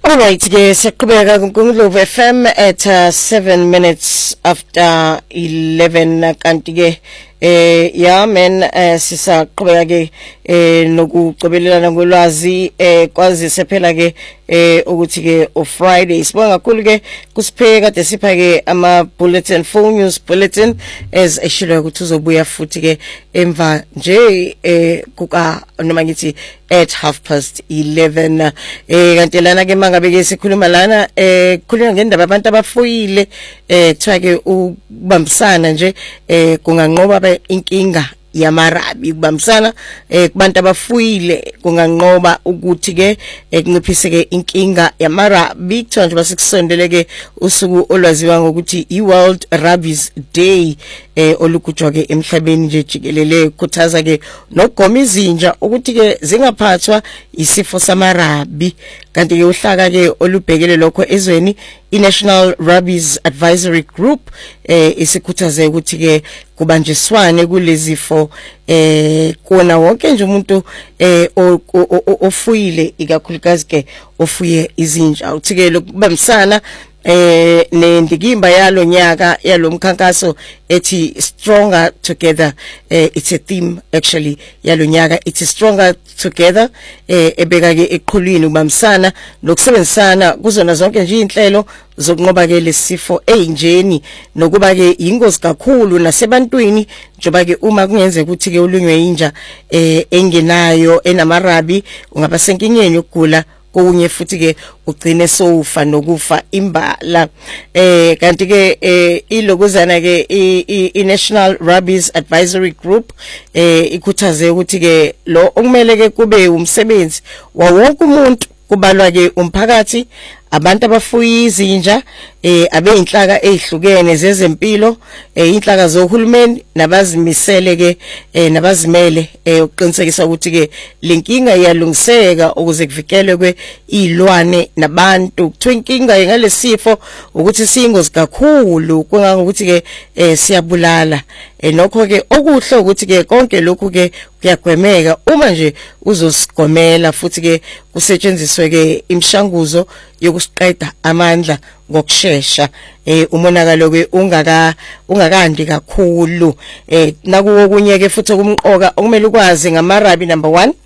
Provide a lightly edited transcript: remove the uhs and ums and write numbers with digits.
All right, ke siyaqhubeka kuNkulunkulu FM at 7 minutes after 11 kanti ke yeah man sisaqhubeka ke nokucobelelana ngolwazi kwazise phela ke ukuthi ke o Friday sibonga kakhulu ke kusipheka kade sipha ke ama bulletin full news bulletin as eshilo ukuthi uzobuya futhi ke emva nje kuka noma ngithi at 11:30 kanti lana ke mangabe ke sikhuluma lana khuluma ngendaba abantu abafuyile kuthiwa ke ukubambisana nje kunganqoba inkinga yamarabi kubambisana kubantu abafuyile kunganqoba ukuthi ke kunciphise ke inkinga yamarabi kuthiwa nje basikusondele ke usuku olwaziwa ngokuthi i-World Rabies Day olugujwa ke emhlabeni nje jikelele kukhuthaza ke nokugoma izinja ukuthi ke zingaphathwa isifo samarabi kanti ke uhlaka ke olubhekele lokho ezweni i-National Rabies Advisory Group isikhuthaze ukuthi ke kubanjiswane kulezifo kona wonke nje umuntu ofuyile ikakhulukazi ke ofuye izinja uthi ke lokubambisana nendikimba yalo nyaka yalomkhankaso ethi stronger together it's a theme actually yalo nyaka it's stronger together ebeka ke eqhulwini ubambisana nokusebenzisana kuzona zonke nje inhlelo zokunqoba ke lesifo einjeni nokuba ke ingozi kakhulu nasebantwini njoba ke uma kungenzeka ukuthi ke ulunywe inja engenayo enamarabi ungaba senkingeni yokugula kunye futhi ke ugcine sofa nokufa imbala kanti ke ilokuzana ke i-National Rabies Advisory Group ikhuthaze ukuthi ke lo okumele ke kube umsebenzi wawonke umuntu kubalwa ke umphakathi abantu abafuya izinja abeyinhlaka ezihlukene zezempilo inhlaka zohulumeni nabazimisele ke nabazimele ukuqinisekisa ukuthi ke lenkinga iyalungiseka ukuze kuvikelwe kwe izilwane nabantu kuthiwa inkinga ngalesifo ukuthi siyingozi kakhulu kungangokuthi ke siyabulala nokho ke okuhle ukuthi ke konke lokhu ke kuyagwemeka uma nje uzosigomela futhi ke kusetshenziswe ke imishanguzo yokusiqeda amandla ngokusheshsha umonakalo ke ungakandi kakhulu nakuwo kunye ke futhi okumqoka okumele ukwazi ngamarabi number 1